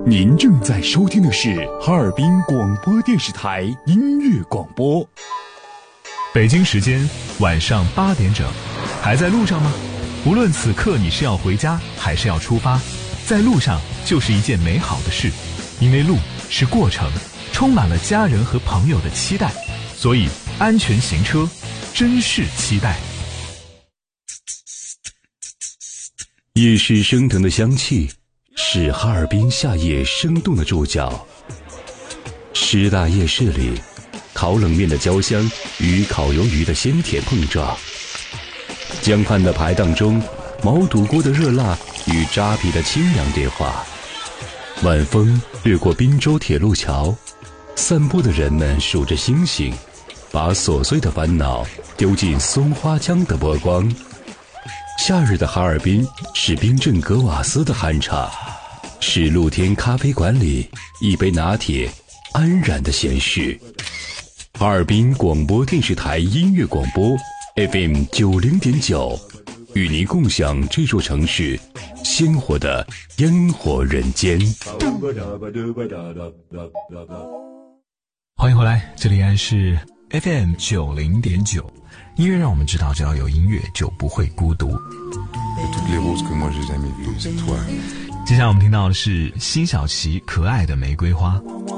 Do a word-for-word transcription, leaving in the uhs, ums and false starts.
您正在收听的是哈尔滨广播电视台音乐广播。 北京时间晚上八点整，还在路上吗？无论此刻你是要回家还是要出发，在路上就是一件美好的事，因为路是过程，充满了家人和朋友的期待，所以安全行车，珍视期待。 夜市升腾的香气是哈尔滨夏夜生动的注脚。师大夜市里，烤冷面的焦香与烤鱿鱼的鲜甜碰撞，江畔的排档中，毛肚锅的热辣与扎啤的清凉对话。晚风掠过滨州铁路桥，散步的人们数着星星，把琐碎的烦恼丢进松花江的波光。夏日的哈尔滨是冰镇格瓦斯的酣畅，是露天咖啡馆里一杯拿铁安然的闲适。哈尔滨广播电视台音乐广播 F M 九零点九，与您共享这座城市鲜活的烟火人间。 欢迎回来，这里依然是 F M 九零点九，音乐让我们知道，只要有音乐就不会孤独。接下来我们听到的是辛晓琪《可爱的玫瑰花》。